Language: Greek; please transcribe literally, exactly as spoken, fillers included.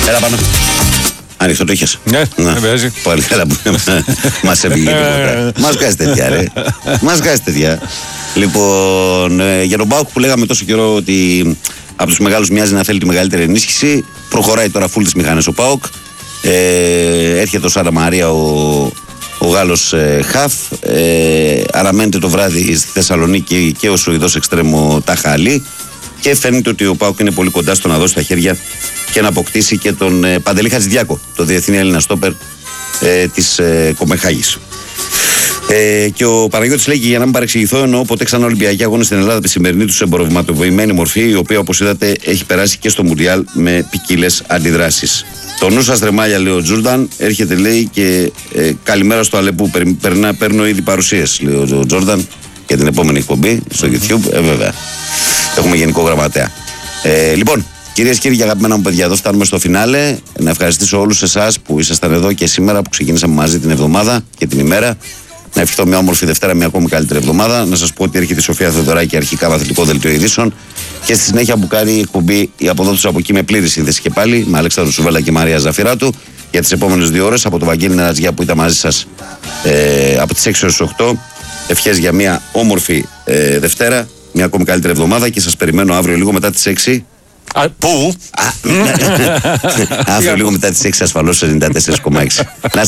Έλα πάνω. Ανοιχτό το είχες. Ναι, δεν παίζει. Πολύ καλά που μας έφυγε τίποτα. Μας βγάζει τέτοια, ρε. Μας βγάζει τέτοια. Λοιπόν, ε, για τον ΠΑΟΚ που λέγαμε τόσο καιρό ότι από τους μεγάλους μοιάζει να θέλει τη μεγαλύτερη ενίσχυση, προχωράει τώρα φουλ τις μηχανές ο ΠΑΟΚ. Ε, έρχεται ο Σάρα Μαρία, ο, ο Γάλλος ε, Χαφ. Ε, αναμένεται το βράδυ στη Θεσσαλονίκη και ο Σουηδός εξτρέμο Τάχα Αλή. Και φαίνεται ότι ο ΠΑΟΚ είναι πολύ κοντά στο να δώσει τα χέρια και να αποκτήσει και τον ε, Παντελή Χατζηδιάκο, το διεθνή Έλληνα στόπερ ε, της ε, Κοπενχάγης. Ε, και ο Παναγιώτης λέει, για να μην παρεξηγηθώ, εννοώ ποτέ ξανά Ολυμπιακοί αγώνες στην Ελλάδα τη σημερινή του εμπορευματοποιημένη μορφή, η οποία όπως είδατε έχει περάσει και στο Μουντιάλ με ποικίλες αντιδράσεις. Το νου σας τρεμάλια, λέει ο Τζόρνταν, έρχεται λέει και ε, καλημέρα στο Αλεπού. Περνά, παίρνω ήδη παρουσίες, λέει ο Τζόρνταν, για την επόμενη εκπομπή στο YouTube. Ε, βέβαια. Έχουμε γενικό γραμματέα. Ε, λοιπόν, κυρίες και κύριοι, αγαπημένα μου παιδιά, εδώ φτάνουμε στο φινάλε. Να ευχαριστήσω όλους εσάς που ήσασταν εδώ και σήμερα, που ξεκινήσαμε μαζί την εβδομάδα και την ημέρα. Να ευχηθώ μια όμορφη Δευτέρα, μια ακόμη καλύτερη εβδομάδα. Να σας πω ότι έρχεται η Σοφία Θεοδωράκη, αρχικά αθλητικό δελτίο ειδήσεων. Και στη συνέχεια που κάνει η εκπομπή η από εδώ τους από εκεί με πλήρη σύνθεση και πάλι, με Αλέξανδρο Σουβέλα και Μαρία Ζαφυράτου, για τις επόμενες δύο ώρες από το Βαγγέλη Νερατζιά που ήταν μαζί σας ε, από τις έξι έως τις οκτώ. Ευχές για μια όμορφη ε, Δευτέρα, μια ακόμη καλύτερη εβδομάδα και σας περιμένω αύριο λίγο μετά τις έξι. Α, πού? Αύριο λίγο μετά τις έξι ασφαλώς ενενήντα τέσσερα κόμμα έξι.